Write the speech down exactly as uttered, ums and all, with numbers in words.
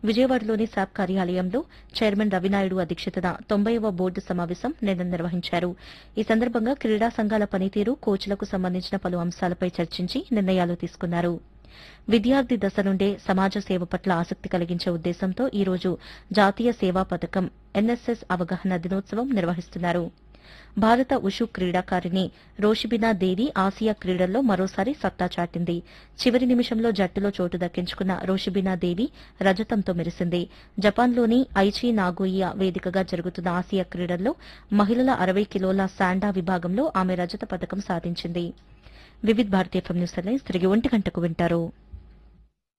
విజయవాడలోని శాప్ కార్యాలయంలో చైర్మన్ రవినాయుడు అధ్యక్షతన తొంభైవ బోర్డు సమావేశం నిన్న నిర్వహించారు. ఈ సందర్భంగా క్రీడా సంఘాల పనితీరు, కోచ్లకు సంబంధించిన పలు అంశాలపై చర్చించి నిర్ణయాలు తీసుకున్నారు. విద్యార్థి దశ నుండే సమాజ సేవ పట్ల ఆసక్తి కలిగించే ఉద్దేశంతో ఈ రోజు జాతీయ సేవా పథకం ఎన్ఎస్ఎస్ అవగాహన దినోత్సవం నిర్వహిస్తున్నారు. భారత ఉషు క్రీడాకారిణి రోషిబినా దేవి ఆసియా క్రీడల్లో మరోసారి సత్తా చాటింది. చివరి నిమిషంలో జట్టులో చోటు దక్కించుకున్న రోషిబినా దేవి రజతంతో మెరిసింది. జపాన్లోని ఐచి నాగోయియా వేదికగా జరుగుతున్న ఆసియా క్రీడల్లో మహిళల అరవై కిలోల శాండా విభాగంలో ఆమె రజత పథకం సాధించింది. వివిధ భారతీయ ఎఫ్ఎం న్యూస్ హెడ్లైన్స్ తిరిగి ఒంటి గంటకు వింటారు.